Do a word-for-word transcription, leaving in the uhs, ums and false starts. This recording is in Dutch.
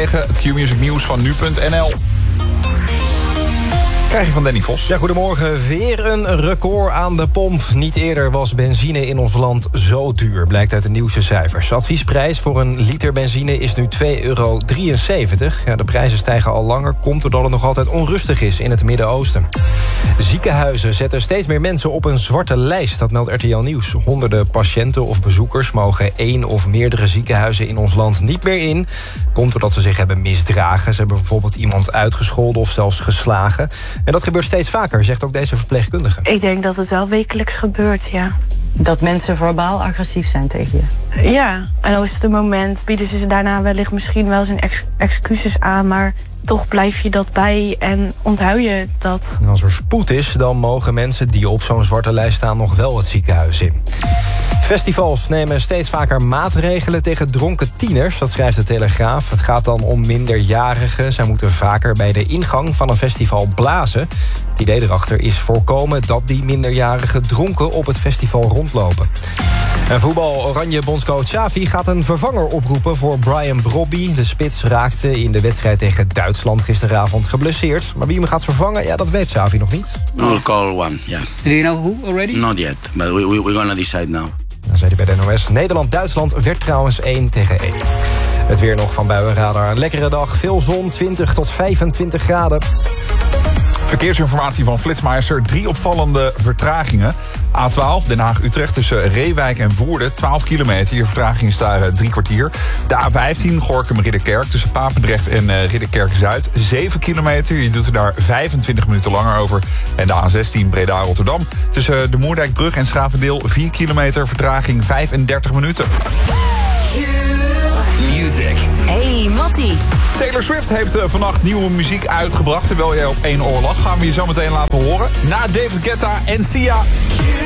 negen, het Q-Music nieuws van nu punt n l. Krijg je van Danny Vos. Ja, goedemorgen. Weer een record aan de pomp. Niet eerder was benzine in ons land zo duur, blijkt uit de nieuwste cijfers. De adviesprijs voor een liter benzine is nu twee euro drieënzeventig. Ja, de prijzen stijgen al langer, komt doordat het nog altijd onrustig is in het Midden-Oosten. Ziekenhuizen zetten steeds meer mensen op een zwarte lijst. Dat meldt R T L Nieuws. Honderden patiënten of bezoekers mogen één of meerdere ziekenhuizen in ons land niet meer in. Komt doordat ze zich hebben misdragen. Ze hebben bijvoorbeeld iemand uitgescholden of zelfs geslagen. En dat gebeurt steeds vaker, zegt ook deze verpleegkundige. Ik denk dat het wel wekelijks gebeurt, ja. Dat mensen verbaal agressief zijn tegen je? Ja, en dan is het een moment, bieden ze ze daarna wellicht misschien wel zijn ex- excuses aan, maar toch blijf je dat bij en onthoud je dat. En als er spoed is, dan mogen mensen die op zo'n zwarte lijst staan nog wel het ziekenhuis in. Festivals nemen steeds vaker maatregelen tegen dronken tieners. Dat schrijft de Telegraaf. Het gaat dan om minderjarigen. Zij moeten vaker bij de ingang van een festival blazen. Het idee erachter is voorkomen dat die minderjarigen dronken op het festival rondlopen. En voetbal Oranje bondscoach Xavi gaat een vervanger oproepen voor Brian Brobby. De spits raakte in de wedstrijd tegen Duitsland gisteravond geblesseerd. Maar wie hem gaat vervangen, ja, dat weet Xavi nog niet. We'll call one, yeah. Do you know who already? Not yet, but we, we, we're gonna decide now. Dan zei hij bij de N O S. Nederland-Duitsland werd trouwens één tegen één. Het weer nog van Buienradar. Een lekkere dag, veel zon, twintig tot vijfentwintig graden. Verkeersinformatie van Flitsmeister. Drie opvallende vertragingen. A twaalf, Den Haag-Utrecht tussen Reewijk en Woerden. twaalf kilometer, je vertraging is daar uh, drie kwartier. De A vijftien, Gorinchem-Ridderkerk tussen Papendrecht en uh, Ridderkerk-Zuid. zeven kilometer, je doet er daar vijfentwintig minuten langer over. En de A zestien, Breda-Rotterdam. Tussen uh, de Moerdijkbrug en Schavendeel vier kilometer, vertraging vijfendertig minuten. Music. Hey, Mattie. Taylor Swift heeft uh, vannacht nieuwe muziek uitgebracht. Terwijl jij op één oor lag, gaan we je zo meteen laten horen. Na David Guetta en Sia.